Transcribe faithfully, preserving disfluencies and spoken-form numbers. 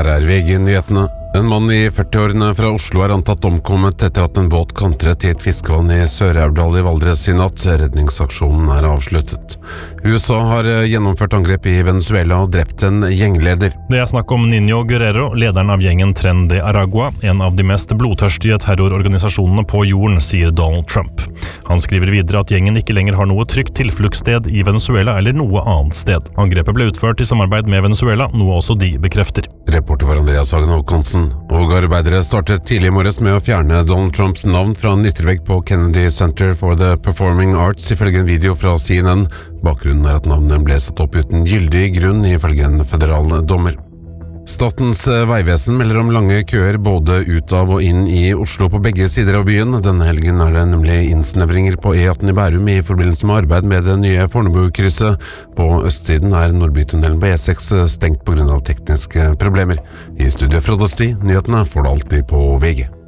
Her er V G-nyhetene. En mann i førti-årene fra Oslo er antatt omkommet etter at en båt kantret i et fiskevann i Sør-Aurdal i Valdres i natt. Redningsaksjonen er avsluttet. U S A har gjennomført angrep i Venezuela og drept en gjengleder. Det er snakk om Niño Guerrero, lederen av gjengen Tren de Aragua, en av de mest blodtørstige terrororganisasjonene på jorden, sier Donald Trump. Han skriver videre at gjengen ikke lenger har noe trygt tilfluktssted i Venezuela eller noe annet sted. Angrepet ble utført i samarbeid med Venezuela, noe også de bekrefter. Reporter for Andreas Hagen Håkonsen. Og arbeidere startet tidlig i morges med å fjerne Donald Trumps navn fra en yttervegg på Kennedy Center for the Performing Arts, ifølge en video fra C N N. Bakgrunnen er at navnet ble satt opp uten gyldig grunn, ifølge en federal dommer. Statens vegvesen melder om lange køer både ut av og inn i Oslo på begge sider av byen. Denne helgen er det nemlig innsnevringer på E atten i Bærum i forbindelse med arbeid med det nye Fornebu-krysset. På østsiden er Nordbytunnelen på E seks stengt på grunn av tekniske problemer. I studiet fra Dusty, nyhetene får du alltid på V G.